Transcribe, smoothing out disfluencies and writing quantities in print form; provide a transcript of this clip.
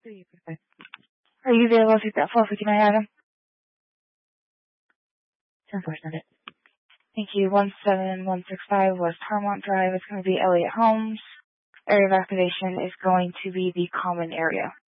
Sí, perfecto. Are you available to take that 459 item? 10-4, Thank you. 17165 West Harmont Drive. It's going to be Elliott Homes. Area of activation is going to be the common area.